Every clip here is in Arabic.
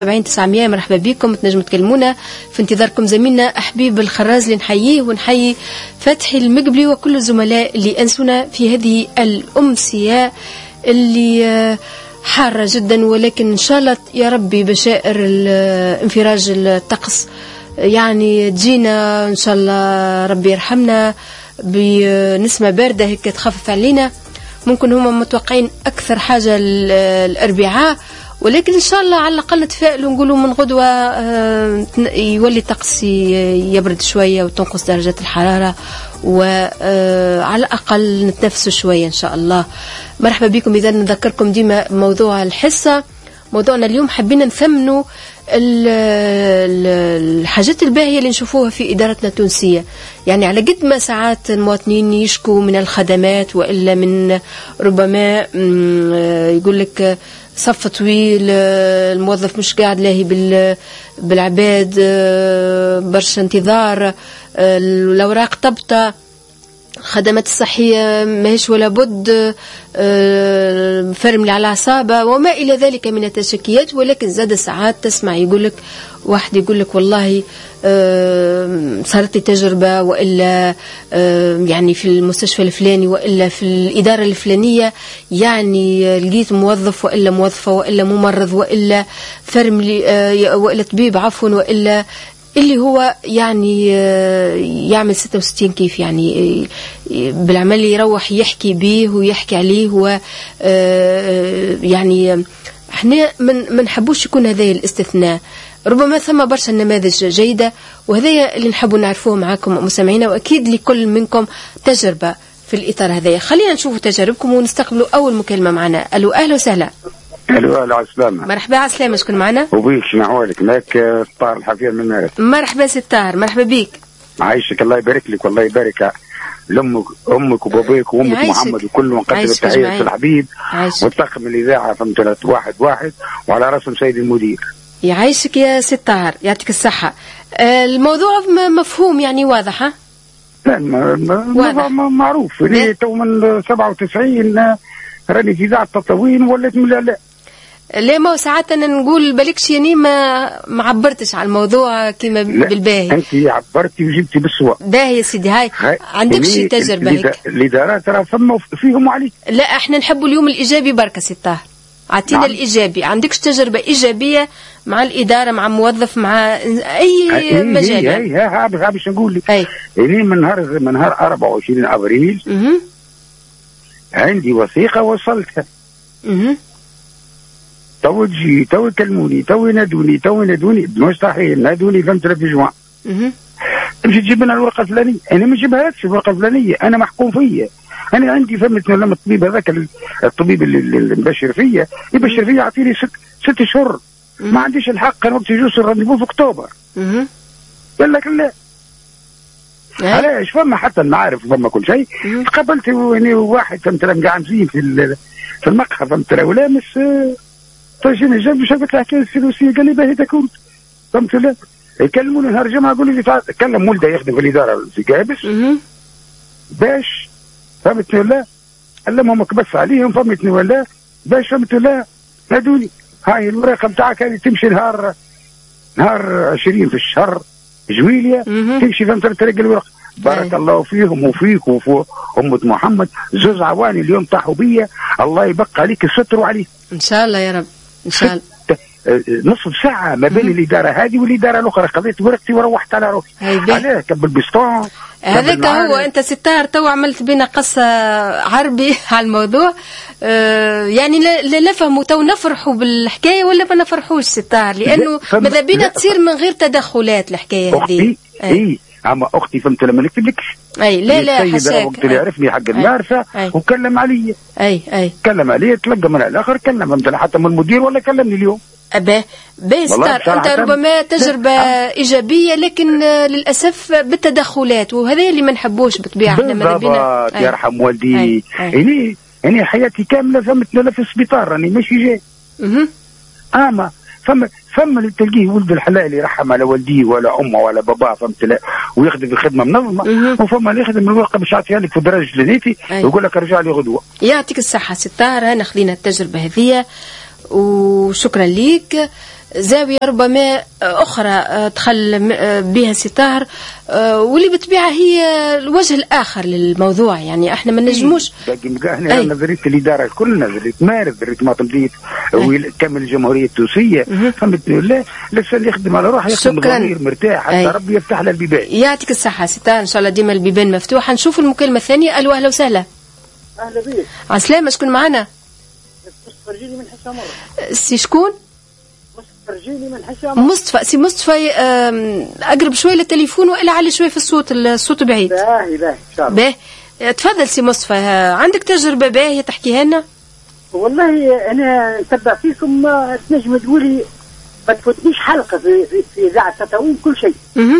900. مرحبا بكم، تنجموا تكلمونا في انتظاركم. زميلنا حبيب الخراز اللي نحييه، ونحيي فتحي المقبلي وكل الزملاء اللي أنسونا في هذه الأمسية اللي حارة جدا، ولكن إن شاء الله يا ربي بشائر انفراج الطقس يعني تجينا إن شاء الله، ربي يرحمنا بنسمة باردة هيك تخفف علينا. ممكن هم متوقعين أكثر حاجة الأربعاء، ولكن إن شاء الله على الأقل نتفائل ونقولوا من غدوة يولي الطقس يبرد شوية وتنقص درجات الحرارة، وعلى الأقل نتنفسوا شوية إن شاء الله. مرحبا بكم. إذا نذكركم ديما موضوع الحصة، موضوعنا اليوم حبينا نثمنوا الحاجات الباهية اللي نشوفوها في إدارتنا التونسية. يعني على قد ما ساعات المواطنين يشكوا من الخدمات، وإلا من ربما يقول لك صف طويل، الموظف مش قاعد لاهي بالعباد، برشا انتظار، الأوراق تبطأ، الخدمات الصحية ماهيش ولا بد، فرم على العصابة وما إلى ذلك من التشكيات. ولكن زاد ساعات تسمع يقولك واحد يقولك والله صارت لي تجربة، وإلا يعني في المستشفى الفلاني، وإلا في الإدارة الفلانية يعني لقيت موظف وإلا موظفة وإلا ممرض وإلا فرم وإلا طبيب عفوا، وإلا اللي هو يعني يعمل 66 كيف، يعني بالعمل يروح يحكي به ويحكي عليه، هو يعني احنا ما نحبوش يكون هذا الاستثناء. ربما ثم برشا نماذج جيدة، وهذا اللي نحبوا نعرفوه معكم مستمعينا، وأكيد لكل منكم تجربة في الإطار هذا. خلينا نشوفوا تجاربكم ونستقبلوا أول مكالمة معنا. ألو، أهلا وسهلا. الو، على السلامة. مرحبا، على السلامة. شكون معنا؟ وبيك شنو احوالك؟ معك ستار الحفير من مارس. مرحبا ستار، مرحبا بيك. عايشك، الله يبارك لك والله يبارك لامك وبابيك وامك محمد وكلهم. نقدم التحية الحبيب والطاقم الاذاعه فهمت واحد وعلى راسهم سيد المدير. يعيشك يا ستار، يعطيك الصحة. الموضوع مفهوم يعني واضح؟ ها؟ لا معروف. تو من 97 راني في اذاعه تطاوين ولات من لا ما ساعات أنا نقول بالكش يعني ما عبرتش على الموضوع كما بالباهي. أنت عبرتي وجبتي بالسوا. باهي يا سيدي، هاي عندك شي تجربة هيك؟ الإدارات ترى فما فيهم عليك. لا احنا نحبوا اليوم الإيجابي بركة ستار، عطينا نعم. الإيجابي. عندكش تجربة إيجابية مع الإدارة، مع موظف، مع أي مجال؟ ها باش نقول لك. من نهار 24 أبريل عندي وثيقة وصلتها. تو يكلموني، تو ينادوني مستحيل نادوني فهمت في جمعة. تمشي تجيب لنا الورقة الفلانية، أنا ما نجيبهاش الورقة الفلانية، أنا محكوم فيا. أنا عندي فهمت لما الطبيب هذاك الطبيب اللي مبشر فيا يعطيني 6 شهور. ما عنديش الحق، كان وقت يجوز الرانديفو في أكتوبر. قال لك لا. علاش؟ فما حتى المعارف وفما كل شيء. قابلت واحد فهمت قاعدين في المقهى فهمت ولامس طيشين الجنب شافت الحكايه الفلوسيه، قال لي باهي تكون فهمت لا. يكلموني نهار الجمعه يقول لي كلم ولده يخدم في الاداره في كابس باش فهمتني ولا علمهم كبس عليهم فهمتني ولا باش فهمت ولا نادوني. هاي الورقه بتاعك هذه تمشي نهار 20 في الشهر جويليا تمشي فهمت تلقى الورقه. بارك الله فيهم وفيك وفي أمة محمد، زوز عواني اليوم طاحوا بيا، الله يبقى عليك الستر وعليك إن شاء الله يا رب. إن شاء الله نصف ساعة ما بين الإدارة هذه والإدارة الأخرى، قضيت ورقتي وروحت على روحي. عليه كب البسطون هذاك هو. أنت ستار تو عملت بينا قصة عربي على الموضوع. يعني لا نفهموا تو نفرحوا بالحكاية ولا ما نفرحوش ستار، لأنه ماذا بينا تصير من غير تدخلات الحكاية هذه. أما أختي فهمت لما نكتب لكش. لا حساك. قلت له يعرفني حق المعرفة وكلم علي. كلم علي، تلقى من الآخر كلم فهمت حتى من المدير ولا كلمني اليوم. ستار أنت ربما تجربة إيجابية، لكن للأسف بالتدخلات، وهذا اللي ما نحبوش بطبيعة. بالضبط. يرحم والدي. يعني حياتي كاملة فهمت لا في السبيطار راني ماشي جاي. أما فما اللي تلقيه ولد الحلال يرحم على والديه ولا امه ولا باباه فهمت لا، ويخدم في خدمه منظمه، وفما اللي يخدم الورقه باش يعطيها لك في درجه لذيتي ويقول لك ارجع لي غدوه. يعطيك الصحه ستار، انا خذينا التجربه هذه وشكرا ليك. زاوية ربما أخرى دخل بها ستار، واللي بتبيعها هي الوجه الآخر للموضوع. يعني احنا ما نجموش احنا نظريه الاداره الكل، نظريه مارس، نظريه مطمديه كامل الجمهوريه التونسيه، فهمتني؟ لا لسه اللي يخدم على روحه يخدم بضمير مرتاح حتى ربي يفتح له البيبان. يعطيك الصحه ستار، ان شاء الله ديما البيبان مفتوحه. نشوف المكالمه الثانيه. الو اهلا وسهلا. اهلا بك. عسلامة، شكون معنا؟ مصطفى رجيني من حشامر. سي شكون؟ مصطفى رجيني من حشامر. مصطفى. سي مصطفى اقرب شويه للتليفون والا علي شويه في الصوت بعيد. باهي ان شاء الله. تفضل سي مصطفى، عندك تجربه باهيه تحكيها لنا؟ والله انا نتبع فيكم، تنجم تقولي ما تفوتنيش حلقه في اذاعه تطاوين كل شيء.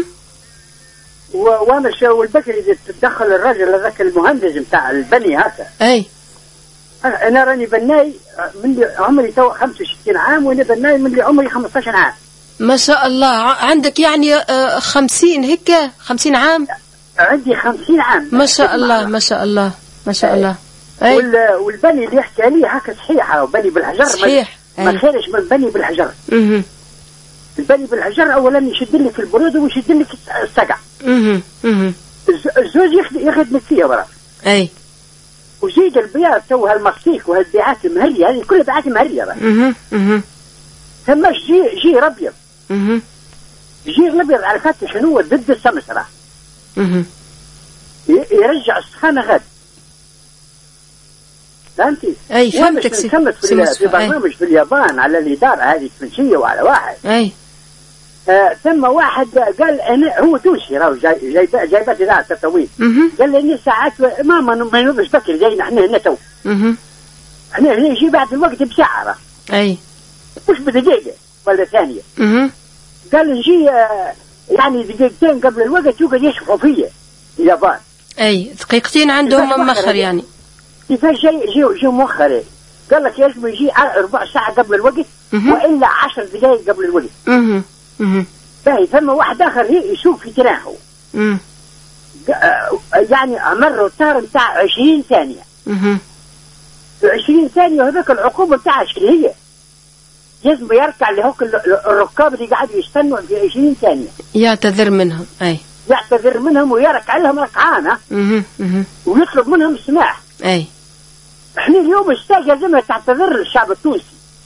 وانا والبكري اذا تدخل الرجل هذاك المهندس نتاع البني هكا. اي انا راني بناي من عمري تو 65 عام، وانا بناي من عمري 15 عام. ما شاء الله. عندك يعني 50 هكا 50 عام؟ عندي 50 عام. ما شاء الله ما شاء الله ما شاء الله. والبني اللي يحكي عليه هكا صحيحه، وبني بالحجر صحيح. ما خيرش من بني بالحجر. البني بالحجر اولا يشد لك البرود ويشد لك السقع. الزوج يخدم فيها برا. اي وزيد البياض تو هالمصيك وهالبيعات المهريه هذه كلها بيعات مهريه برا. ثم جير ابيض. جير الابيض على فات شنو ضد السمسره. يرجع السخانه غد. فهمتي؟ اي فهمتك. في برنامج في اليابان على الاداره هذه التونسيه وعلى واحد. اي ثم واحد قال انا هو تونسي راهو جايبات اذاعه تطاوين. قال لي ساعات ما ينوضش بكري زينا احنا هنا تو. احنا هنا يجي بعد الوقت بساعه راه. اي مش بدقيقه ولا ثانيه. قال نجي يعني دقيقتين قبل الوقت يقعد يشفعوا فيا اليابان. اي دقيقتين عندهم مؤخر يعني. كيفاش جاي مؤخر؟ قال لك يجب يجي ربع ساعه قبل الوقت والا 10 دقائق قبل الوقت. باهي ثم واحد اخر يشوف في جناحه. يعني عمره الطار نتاع 20 ثانيه. 20 ثانيه وهذاك العقوبه نتاعها شنو هي؟ لازم يركع لهوك الركاب اللي قاعدوا يستنوا في 20 ثانيه. يعتذر منهم. اي يعتذر منهم ويركع لهم ركعانه. ويطلب منهم السماح. اي احنا اليوم الساق لازمها تعتذر للشعب التونسي.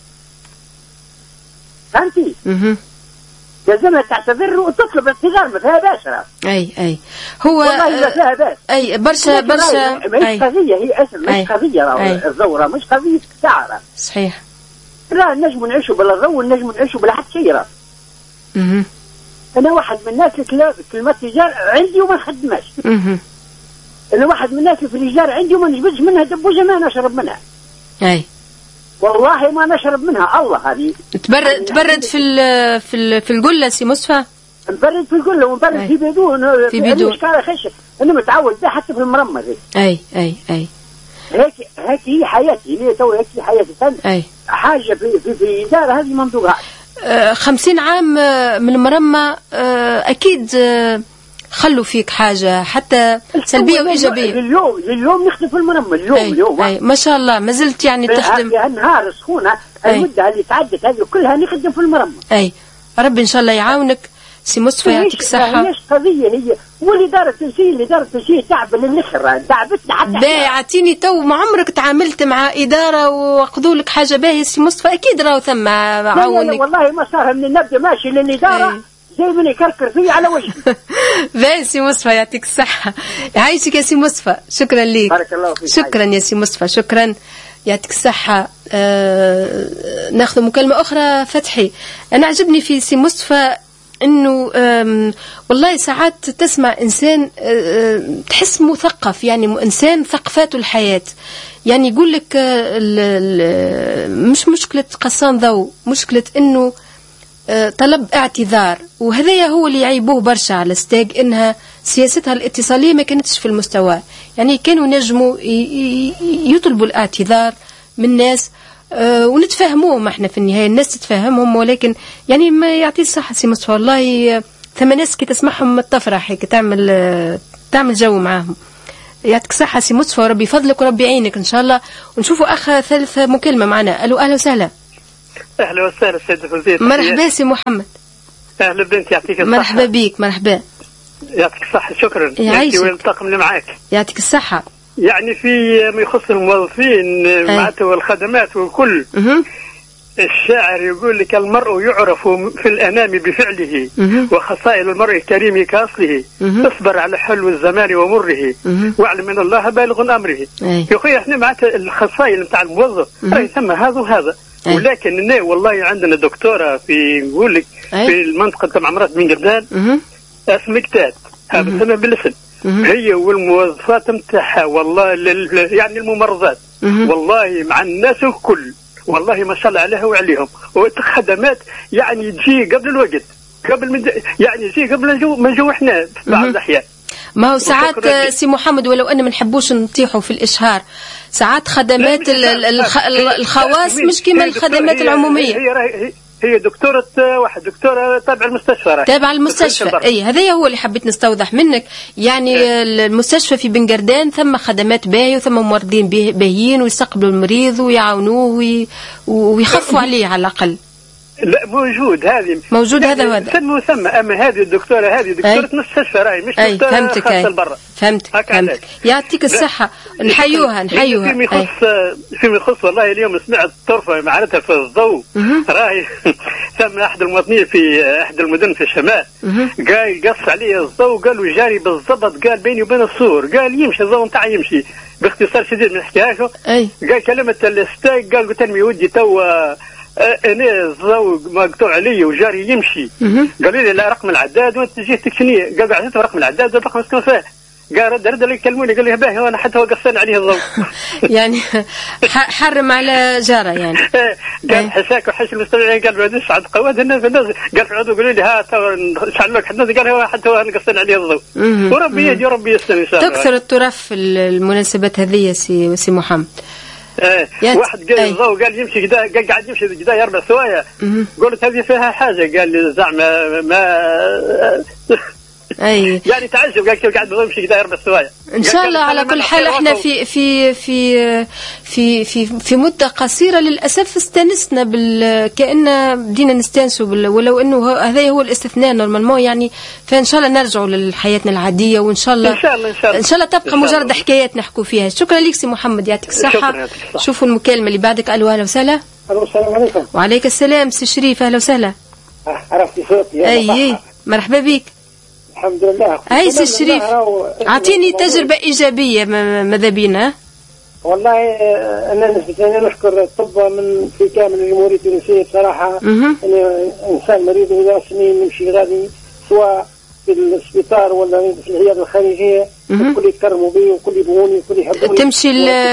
فهمتي؟ لازمها تعتذر وتطلب اعتذار، ما فيها باس. اي هو والله ما فيها باس. اي برشا مش قضيه، هي اسم مش قضيه. الزوره مش قضيه ساعه. صحيح. لا نجم نعيشوا بلا ضوء، نجم نعيشوا بلا حتى شيء. انا واحد من الناس كلمات تجار عندي وما نخدمهاش. انا واحد من الناس في الإيجار عندي وما نجبدش منها دبوزه ما نشرب منها. اي والله ما نشرب منها. الله هذه تبرد في القله سي مصطفى. نبرد في القله ونبرد في بدون. في بدون مشكله خش انا متعود ده حتى في المرمى ذي. اي هيك هي حياتي. هي تو هيك حياتي. اي حاجه في إدارة هذه منطوقه. 50 عام من المرمى اكيد خلوا فيك حاجه حتى سلبيه وايجابيه. اليوم نخدم في المرمى. اليوم أي ما شاء الله ما زلت يعني تخدم. النهار سخونه المده اللي تعدت هذه كلها نخدم في المرمى. اي ربي ان شاء الله يعاونك سي مصطفى، يعطيك الصحه. ليش قضيه هي والاداره التونسيه تعب للاخر، تعبتنا حتى. باهي اعطيني تو ما عمرك تعاملت مع اداره واخذوا لك حاجه باهيه سي مصطفى؟ اكيد راهو ثم عاونك. لا والله ما صار من النبدا ماشي للاداره زي من يكركر فيه على وجهي. باهي سي مصطفى يعطيك الصحه، يعيشك يا سي مصطفى. شكرا لك. بارك الله فيك. شكرا يا سي مصطفى، شكرا يعطيك الصحه. ناخذ مكالمه اخرى. فتحي، انا عجبني في سي مصطفى انه والله ساعات تسمع انسان تحس مثقف، يعني انسان ثقافته الحياه. يعني يقول لك مش مشكله قصان ضوء، مشكله انه طلب اعتذار. وهذا هو اللي يعيبوه برشا على ستاج، انها سياستها الاتصاليه ما كانتش في المستوى. يعني كانوا نجموا يطلبوا الاعتذار من الناس ونتفاهموهم احنا في النهايه، الناس تتفاهمهم. ولكن يعني ما يعطي الصحه سي مصطفى، والله ثم ناس كي تسمعهم تفرح هيك تعمل جو معاهم. يعطيك الصحه سي مصطفى، وربي يفضلك وربي يعينك ان شاء الله. ونشوفوا اخ ثالث مكالمه معنا. الو اهلا وسهلا. اهلا وسهلا سيد فوزية. مرحبا سي محمد. اهلا بنتي يعطيك الصحة. مرحبا بيك. مرحبا. يعطيك الصحة. شكرا. يعيشك. والطاقم اللي معاك. يعطيك الصحة. يعني في ما يخص الموظفين معناته والخدمات والكل. الشاعر يقول لك المرء يعرف في الأنام بفعله وخصائل المرء الكريم كأصله. اصبر على حلو الزمان ومره واعلم أن الله بالغ أمره. يا أخوي احنا معناتها الخصائل نتاع الموظف راهي ثم هذا وهذا. ولكن والله عندنا دكتورة في نقول لك في المنطقة تاع عمرات بن قردان اسمك تات هذا سنة بالاسم. هي والموظفات نتاعها والله يعني الممرضات والله مع الناس الكل والله ما شاء الله عليها وعليهم. وخدمات يعني تجي قبل الوقت قبل يعني تجي قبل ما نجو احنا بعض الأحيان. ما هو ساعات سي محمد ولو أن ما نحبوش نطيحوا في الإشهار ساعات خدمات الخواص مش كما الخدمات العمومية. هي دكتورة واحد دكتورة تابع المستشفى. تابع المستشفى. اي هذا هو اللي حبيت نستوضح منك يعني المستشفى في بن قردان ثم خدمات باهية وثم ممرضين باهيين ويستقبلوا المريض ويعاونوه ويخفوا عليه على الأقل. لا موجود هذه موجود هذا وهذا ثم اما هذه الدكتوره هذه دكتوره مستشفى راهي مش دكتوره خاصه برا. فهمتك. يعطيك الصحة. نحيوها فيما يخص والله اليوم سمعت طرفه معناتها في الضوء راهي ثم احد المواطنين في احد المدن في الشمال قال قص عليه الضوء قالوا جاري بالضبط قال بيني وبين السور قال يمشي الضوء نتاعه يمشي باختصار شديد ما نحكيهاش. قال كلمه الاستاك قال قلت لي ودي تو انا الضوء مقطوع علي وجاري يمشي قالوا لي لا رقم العداد وانت جيت تكشنيه قال عزيز رقم العداد الرقم سكن فيه قال رد لي يكلموني قال لي باهي وانا حتى وقفنا عليه الضوء. يعني حرم على جاره يعني. قال حساك وحش المستمعين قال بعد سعد قواد الناس قال في العضو قالوا لي ها شعل لك حد قال هو حتى نقصنا عليه الضوء. وربي يهدي وربي يستر ان شاء الله. تكثر الترف في المناسبات هذه سي محمد. واحد قال الضوء قال يمشي كذا قال قاعد يمشي كذا 4 سوايع قلت هذه فيها حاجه قال لي زعما ما يعني تعجب قال كيف قاعد يمشي كذا 4 سوايع. ان شاء الله على كل حال احنا في في في في في في مده قصيره للاسف استانسنا كأن بدينا نستانسوا ولو انه هذا هو الاستثناء نورمالمون يعني. فان شاء الله نرجعوا لحياتنا العاديه وان شاء الله ان شاء الله تبقى مجرد حكايات نحكوا فيها. شكرا لك سي محمد يعطيك الصحه. شوفوا المكالمه اللي بعدك. الو اهلا وسهلا. الو السلام عليكم. وعليك السلام سي شريف اهلا وسهلا. عرفتي صوتي؟ اي مرحبا بك. الحمد لله. هاي سي الشريف اعطيني تجربه ايجابيه ماذا بينا. والله انا نشكر الطب من في كامل الجمهوريه التونسيه بصراحه. انا انسان مريض ولا سنين نمشي غادي سواء في السبيطار ولا في العياده الخارجيه الكل يتكرموا بي وكل يبغوني وكل يحبوني. تمشي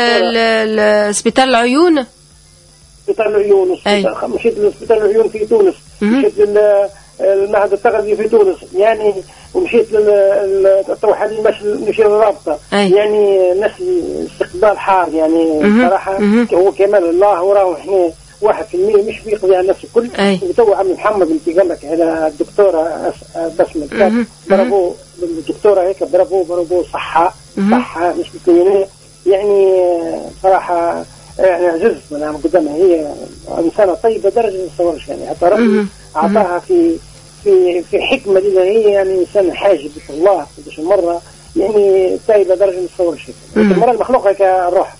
لسبيطار العيون. سبيطار العيون مشيت لسبيطار العيون في تونس. مشيت المعهد التغذية في تونس يعني ومشيت للتوحد مشي للرابطة يعني ناس استقبال حار يعني صراحة هو كمال الله وراه احنا 1% مش بيقضي على نفسه الكل. وتو عم محمد انت قال لك على الدكتورة بسمة برافو الدكتورة هيك برافو صحة مش بتقولي يعني صراحة يعني عجزت من قدامها. هي إنسانة طيبة درجة ما تصورش يعني حتى ربي أعطاها في حكمة لنا. هي يعني إنسان حاجب الله قداش مرة يعني طيبة درجة ما تصورش. المرة المخلوقة كالروح.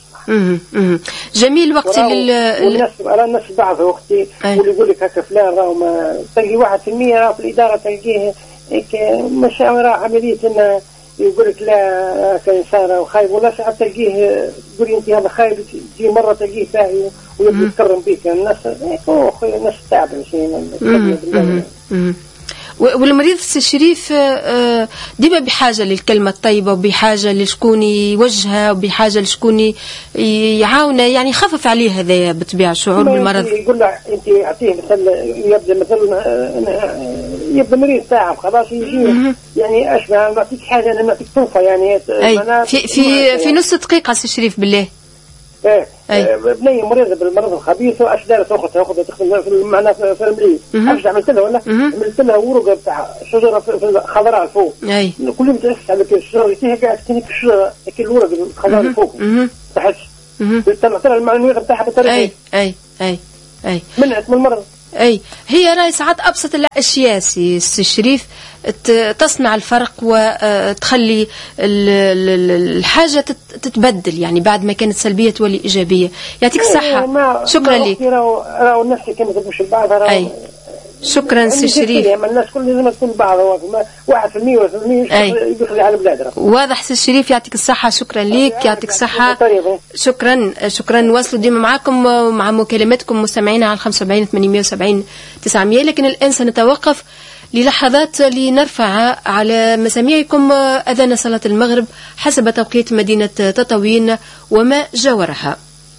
جميل وقت الناس بعض وقتي واللي يقول لك هكا فلان راهو ما تلقي 1% راه في الإدارة تلقيه مشاعر عملية إنه يقول لك لا كإنسان راهو خايب ولا ساعات تلقيه تقول انت هذا خايب تجي مرة تلقيه فاهي ويبدأ يتكرم بيك الناس أخوي الناس تعبان شيء. والمريض الشريف ديما بحاجة للكلمة الطيبة وبحاجة لشكون يوجهها وبحاجة لشكون يعاونه يعني يخفف عليه هذا بطبيعة شعور بالمرض. يقول له أنت أعطيه يبدأ مريض تعب خلاص يجي يعني أشبه نعطيك حاجة أنا نعطيك توفى يعني في نص دقيقة سي شريف بالله. بني مريضة بالمرض الخبيث واش دارت اختها تخدم معنا في المريض. اش عملت لها ولا عملت لها ورقه تاع شجره خضراء الفوق. كل يوم تحس على الشجره فيها قاعد تكنيك الشجره كل الورقه الخضراء الفوق تحس طلعت لها المعنويه تاعها بطريقه اي منعت من المرض. هي راي ساعات ابسط الاشياء سي الشريف تصنع الفرق وتخلي الحاجه تتبدل، يعني بعد ما كانت سلبيه تولي ايجابيه. يعطيك الصحه. شكرا لك. راهو نفسي كما تقولش البعض. شكرا سي شريف. الناس كل لازم تكون بعض 1% يدخل على البلاد. واضح سي شريف، يعطيك الصحة. شكرا لك، يعطيك الصحة. شكرا نواصلوا ديما معكم ومع مكالماتكم مستمعينا على 75 870 900. لكن الآن سنتوقف للحظات لنرفع على مسامعكم أذان صلاة المغرب حسب توقيت مدينة تطاوين وما جاورها.